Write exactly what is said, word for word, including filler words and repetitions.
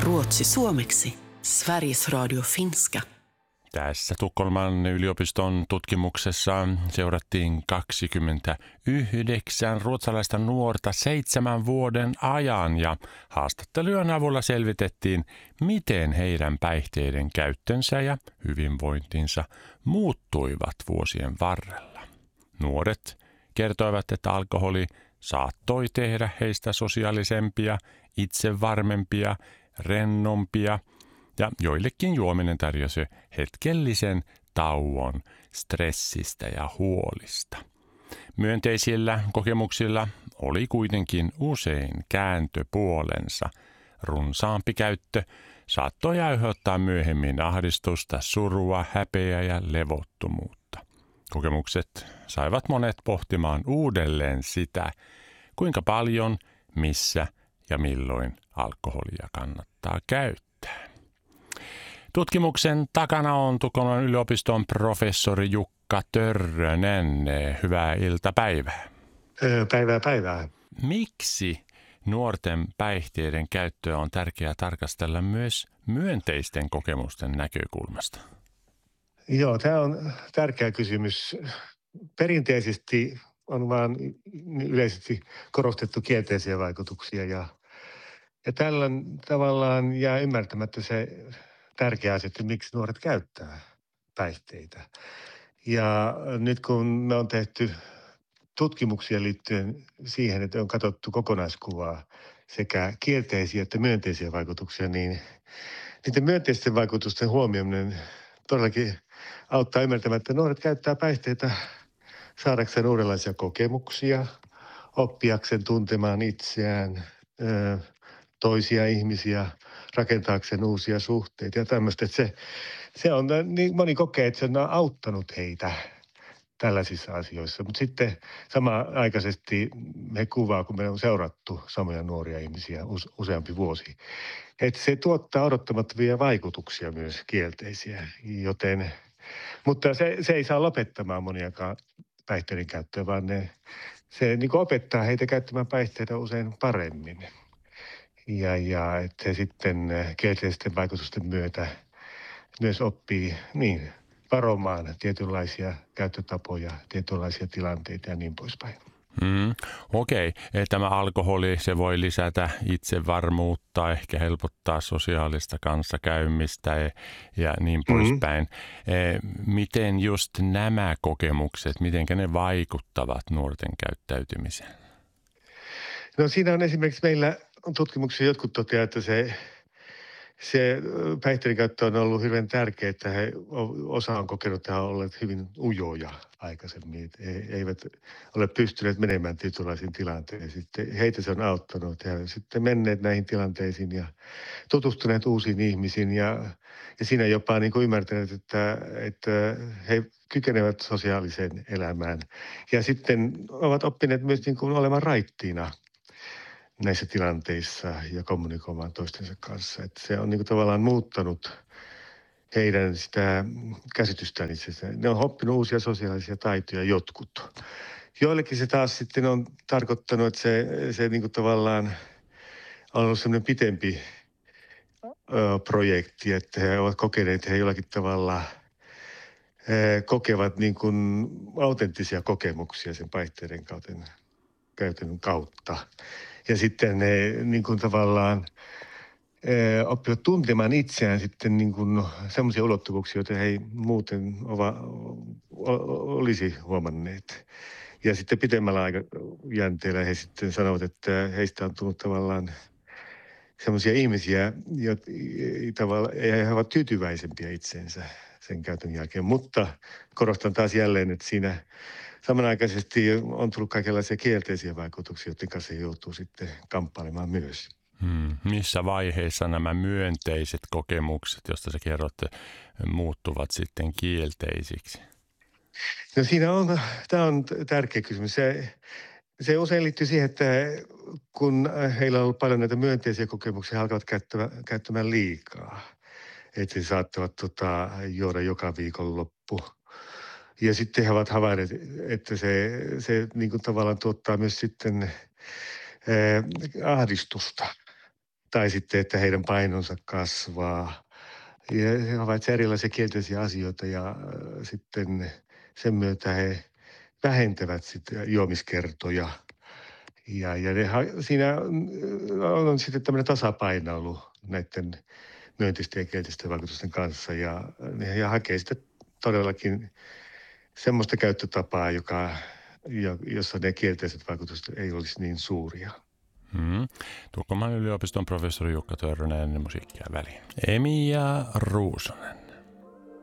Ruotsi suomeksi. Sveriges Radio finska. Tässä Tukholman yliopiston tutkimuksessa seurattiin kaksikymmentäyhdeksän ruotsalaista nuorta seitsemän vuoden ajan ja haastattelujen avulla selvitettiin, miten heidän päihteiden käyttönsä ja hyvinvointinsa muuttuivat vuosien varrella. Nuoret kertoivat, että alkoholi saattoi tehdä heistä sosiaalisempia, itsevarmempia, rennompia ja joillekin juominen tarjosi hetkellisen tauon stressistä ja huolista. Myönteisillä kokemuksilla oli kuitenkin usein kääntöpuolensa. Runsaampi käyttö saattoi aiheuttaa myöhemmin ahdistusta, surua, häpeää ja levottomuutta. Kokemukset saivat monet pohtimaan uudelleen sitä, kuinka paljon, missä ja milloin alkoholia kannattaa käyttää. Tutkimuksen takana on Tukholman yliopiston professori Jukka Törrönen. Hyvää iltapäivää. Päivää päivää. Miksi nuorten päihteiden käyttöä on tärkeää tarkastella myös myönteisten kokemusten näkökulmasta? Joo, tämä on tärkeä kysymys. Perinteisesti on vaan yleisesti korostettu kielteisiä vaikutuksia ja, ja tällä tavallaan jää ymmärtämättä se tärkeä asia, että miksi nuoret käyttää päihteitä. Ja nyt kun me on tehty tutkimuksia liittyen siihen, että on katsottu kokonaiskuvaa sekä kielteisiä että myönteisiä vaikutuksia, niin niiden myönteisten vaikutusten huomioiminen todellakin auttaa ymmärtämään, että nuoret käyttää päihteitä saadakseen uudenlaisia kokemuksia, oppiakseen tuntemaan itseään, toisia ihmisiä, rakentaakseen uusia suhteita ja tämmöistä. Että se, se on, niin moni kokee, että se on auttanut heitä tällaisissa asioissa. Mutta sitten samanaikaisesti me kuvaa, kun me on seurattu samoja nuoria ihmisiä use, useampi vuosi, että se tuottaa odottamattomia vaikutuksia myös kielteisiä, joten, mutta se, se ei saa lopettamaan moniakaan päihteiden käyttöä, vaan ne, se niin kuin opettaa heitä käyttämään päihteitä usein paremmin. Ja, ja että he sitten kielteisten vaikutusten myötä myös oppii niin varomaan tietynlaisia käyttötapoja, tietynlaisia tilanteita ja niin poispäin. Mm, Okei, okay. Tämä alkoholi se voi lisätä itsevarmuutta, ehkä helpottaa sosiaalista kanssakäymistä ja, ja niin poispäin. Mm-hmm. Miten just nämä kokemukset, miten ne vaikuttavat nuorten käyttäytymiseen? No siinä on esimerkiksi meillä on tutkimuksia, jotkut toteaa, että se, se päihteiden käyttö on ollut hyvin tärkeää, että he, osa on kokenut, että he ovat olleet hyvin ujoja aikaisemmin. He eivät ole pystyneet menemään tietynlaisiin tilanteisiin. Sitten heitä se on auttanut ja sitten menneet näihin tilanteisiin ja tutustuneet uusiin ihmisiin ja, ja siinä jopa niin kuin ymmärtäneet, että, että he kykenevät sosiaaliseen elämään. Ja sitten ovat oppineet myös niin kuin olemaan raittiina näissä tilanteissa ja kommunikoimaan toistensa kanssa. Että se on niin kuin tavallaan muuttanut heidän sitä käsitystään itsestään. Ne on oppinut uusia sosiaalisia taitoja jotkut. Joillekin se taas sitten on tarkoittanut, että se, se niin kuin tavallaan on ollut semmoinen pitempi ö, projekti, että he ovat kokeneet, että he jollakin tavalla ö, kokevat niin kuin autenttisia kokemuksia sen päihteiden käytön kautta. Ja sitten ne niin kuin tavallaan e, oppivat tuntemaan itseään sitten niin kuin semmoisia ulottuvuuksia, joita he ei muuten ova, o, olisi huomanneet. Ja sitten pitemmällä aikajänteellä he sitten sanovat, että heistä on tullut tavallaan semmoisia ihmisiä, joita he ovat tyytyväisempiä itsensä sen käytön jälkeen. Mutta korostan taas jälleen, että siinä samanaikaisesti on tullut kaikenlaisia kielteisiä vaikutuksia, joiden kanssa he joutuu sitten kamppailemaan myös. Hmm. Missä vaiheessa nämä myönteiset kokemukset, joista sä kerrot, muuttuvat sitten kielteisiksi? No siinä on, tämä on tärkeä kysymys. Se, se usein liittyy siihen, että kun heillä on ollut paljon näitä myönteisiä kokemuksia, he alkavat käyttämään, käyttämään liikaa. Että he saattavat tota, juoda joka viikonloppu. Ja sitten he ovat havainneet, että se, se niin kuin tavallaan tuottaa myös sitten eh, ahdistusta. tai sitten, että heidän painonsa kasvaa. Ja he havaitsevat erilaisia kielteisiä asioita ja sitten sen myötä he vähentävät sitten juomiskertoja. Ja, ja ne, siinä on sitten tämmöinen tasapainoilu näiden myönteisten ja kielteisten vaikutusten kanssa. Ja ne hakee sitten todellakin semmoista käyttötapaa, joka, jossa ne kielteiset vaikutukset ei olisi niin suuria. Mm. Tukholman yliopiston professori Jukka Törrönen musiikkia väliin. Emi ja Ruusonen.